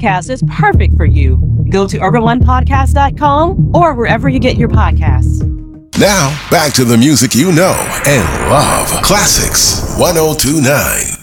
podcast is perfect for you. Go to urban1podcast.com or wherever you get your podcasts. Now, back to the music you know and love. Classics 1029.